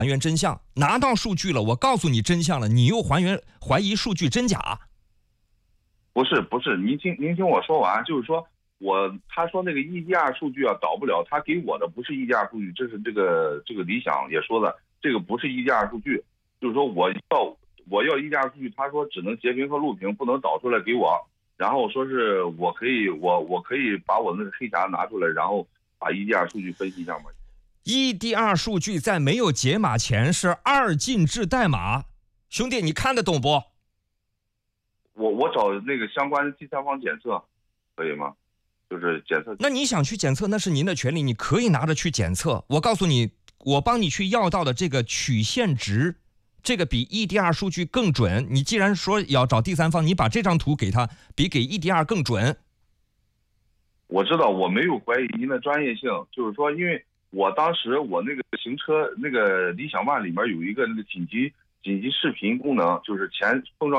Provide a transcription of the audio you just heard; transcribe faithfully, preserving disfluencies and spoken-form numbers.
还原真相，拿到数据了，我告诉你真相了，你又还原怀疑数据真假？ 不是不是，您听您听我说完，就是说我他说那个 E D R 数据啊导不了，他给我的不是 E D R 数据，这是这个这个理想也说的，这个不是 E D R 数据，就是说我要我要 E D R 数据，他说只能截屏和录屏，不能导出来给我，然后说是我可以我我可以把我那个黑匣拿出来，然后把 E D R 数据分析一下吗？ E D R 数据在没有解码前是二进制代码，兄弟，你看得懂不？ 我我找那个相关的第三方检测，可以吗？就是检测。 那你想去检测，那是您的权利，你可以拿着去检测。我告诉你，我帮你去要到的这个曲线值，这个比 E D R 数据更准。你既然说要找第三方，你把这张图给他，比给 E D R 更准。 我知道，我没有怀疑您的专业性，就是说，因为我当时我那个行车那个理想 ONE 里面有一个那个紧急紧急视频功能，就是前碰撞